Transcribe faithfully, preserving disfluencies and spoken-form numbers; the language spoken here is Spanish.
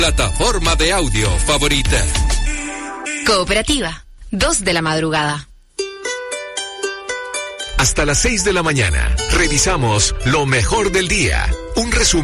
Plataforma de audio favorita. Cooperativa, dos de la madrugada. Hasta las seis de la mañana, revisamos lo mejor del día. Un resumen.